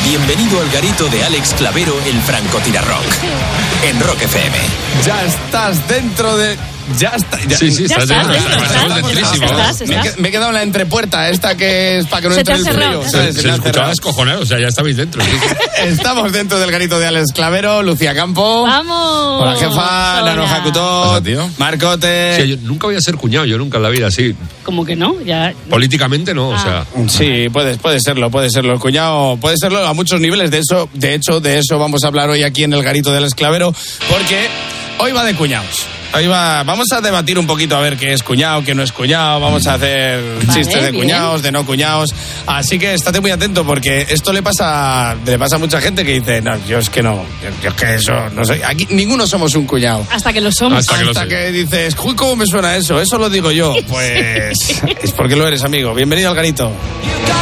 Bienvenido al garito de Alex Clavero, el francotirarrock. En Rock FM. Ya estás dentro de... Ya está. Sí, estás dentro. Me he quedado en la entrepuerta, esta que es para que no entre el frío. Se escuchaba descojonado, o sea, ya estabais dentro. ¿Sí? Estamos dentro del garito de Alex Clavero, Lucía Campo. ¡Vamos! Hola, jefa, Nano Hakuto, Marcote. Sí, yo nunca voy a ser cuñado, yo nunca en la vida, sí. ¿Cómo que no? Ya... Políticamente no, o sea... Sí, puede serlo. El cuñado puede serlo a muchos niveles. De eso vamos a hablar hoy aquí en el garito de Alex Clavero, porque hoy va de cuñados. Vamos a debatir un poquito a ver qué es cuñado, qué no es cuñado, vamos a hacer chistes de cuñados, de no cuñados, así que estate muy atento porque esto le pasa a mucha gente que dice, no, yo es que eso no soy, aquí ninguno somos un cuñado. Hasta que lo somos. Hasta que dices, uy, ¿cómo me suena eso? Eso lo digo yo. Pues es porque lo eres, amigo. Bienvenido al garito.